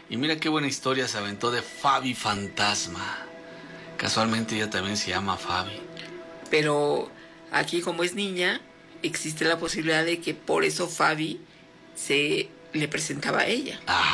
Y mira qué buena historia se aventó de Fabi Fantasma. Casualmente ella también se llama Fabi. Pero aquí, como es niña, existe la posibilidad de que por eso Fabi se le presentaba a ella.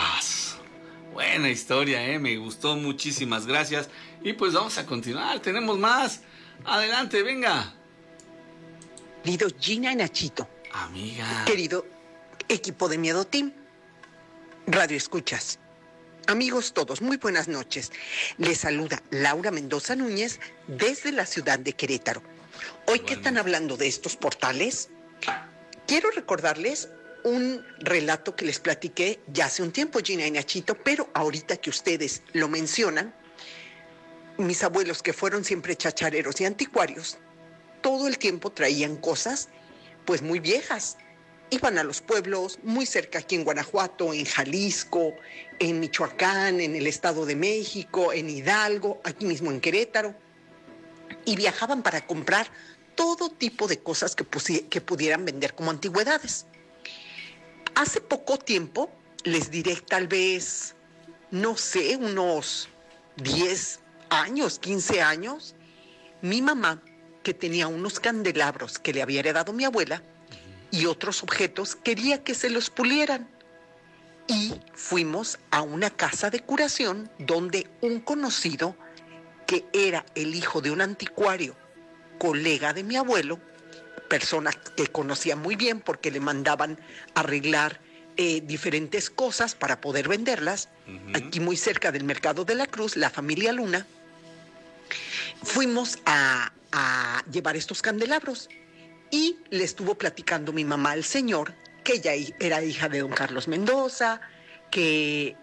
Buena historia, me gustó, muchísimas gracias. Y pues vamos a continuar, tenemos más. Adelante, venga. Querido Gina y Nachito. Amiga. Querido equipo de Miedo Team. Radio Escuchas. Amigos todos, muy buenas noches. Les saluda Laura Mendoza Núñez desde la ciudad de Querétaro. Hoy que están hablando de estos portales, quiero recordarles un relato que les platiqué ya hace un tiempo, Gina y Nachito, pero ahorita que ustedes lo mencionan, mis abuelos, que fueron siempre chachareros y anticuarios, todo el tiempo traían cosas pues muy viejas. Iban a los pueblos muy cerca, aquí en Guanajuato, en Jalisco, en Michoacán, en el Estado de México, en Hidalgo, aquí mismo en Querétaro, y viajaban para comprar todo tipo de cosas que pudieran vender como antigüedades. Hace poco tiempo, les diré tal vez, no sé, unos 10 años, 15 años, mi mamá, que tenía unos candelabros que le había heredado mi abuela, y otros objetos, quería que se los pulieran. Y fuimos a una casa de curación donde un conocido, que era el hijo de un anticuario, colega de mi abuelo, persona que conocía muy bien porque le mandaban arreglar diferentes cosas para poder venderlas, aquí muy cerca del Mercado de la Cruz, la familia Luna, fuimos a llevar estos candelabros. Y le estuvo platicando mi mamá al señor, que ella era hija de don Carlos Mendoza, que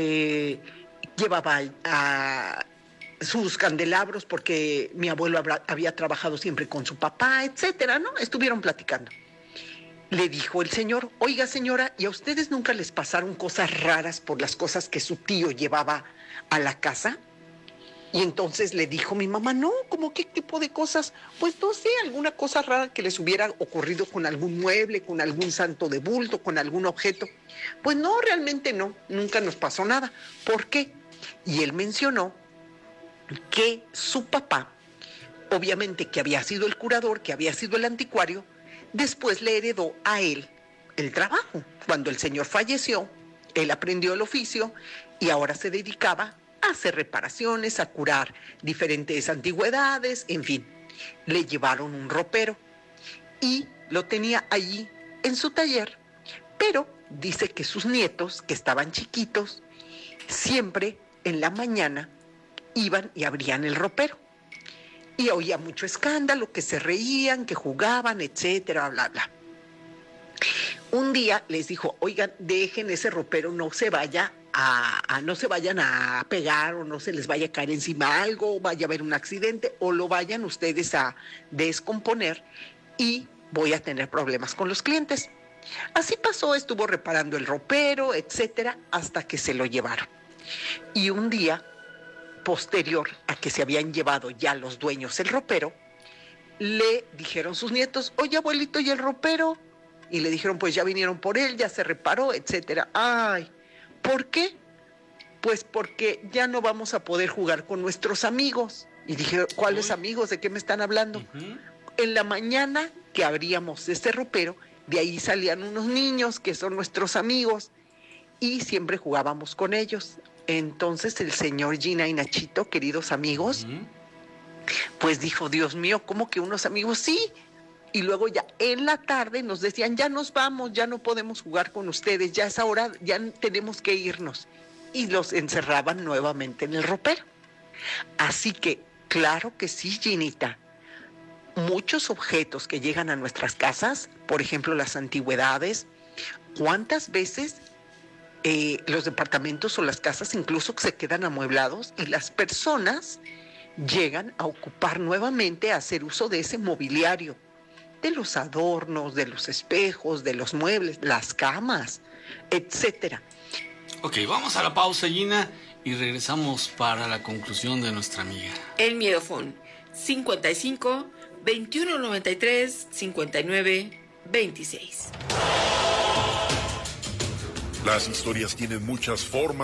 llevaba a sus candelabros porque mi abuelo había trabajado siempre con su papá, etcétera, ¿no? Estuvieron platicando. Le dijo el señor: oiga, señora, ¿y a ustedes nunca les pasaron cosas raras por las cosas que su tío llevaba a la casa? Y entonces le dijo mi mamá: no, ¿cómo qué tipo de cosas? Pues no sé, alguna cosa rara que les hubiera ocurrido con algún mueble, con algún santo de bulto, con algún objeto. Pues no, realmente no, nunca nos pasó nada. ¿Por qué? Y él mencionó que su papá, obviamente que había sido el curador, que había sido el anticuario, después le heredó a él el trabajo. Cuando el señor falleció, él aprendió el oficio y ahora se dedicaba a hacer reparaciones, a curar diferentes antigüedades, en fin. Le llevaron un ropero y lo tenía allí en su taller, pero dice que sus nietos, que estaban chiquitos, siempre en la mañana iban y abrían el ropero. Y oía mucho escándalo, que se reían, que jugaban, etcétera, bla, bla. Un día les dijo: oigan, dejen ese ropero, no se vayan a pegar, o no se les vaya a caer encima algo, o vaya a haber un accidente, o lo vayan ustedes a descomponer y voy a tener problemas con los clientes. Así pasó, estuvo reparando el ropero, etcétera, hasta que se lo llevaron. Y un día, posterior a que se habían llevado ya los dueños el ropero, le dijeron sus nietos: oye, abuelito, ¿y el ropero? Y le dijeron: pues ya vinieron por él, ya se reparó, etcétera. Ay, ¿por qué? Pues porque ya no vamos a poder jugar con nuestros amigos. Y dije: ¿cuáles amigos? ¿De qué me están hablando? En la mañana que abríamos este ropero, de ahí salían unos niños que son nuestros amigos y siempre jugábamos con ellos. Entonces el señor, Gina y Nachito, queridos amigos, pues dijo: Dios mío, ¿cómo que unos amigos? Sí. Y luego ya en la tarde nos decían: ya nos vamos, ya no podemos jugar con ustedes, ya es hora, ya tenemos que irnos. Y los encerraban nuevamente en el ropero. Así que, claro que sí, Ginita, muchos objetos que llegan a nuestras casas, por ejemplo las antigüedades, ¿cuántas veces los departamentos o las casas incluso se quedan amueblados y las personas llegan a ocupar nuevamente, a hacer uso de ese mobiliario, de los adornos, de los espejos, de los muebles, las camas, etcétera? Ok, vamos a la pausa, Gina, y regresamos para la conclusión de nuestra amiga. El Miedofón, 55 21 93 59 26. Las historias tienen muchas formas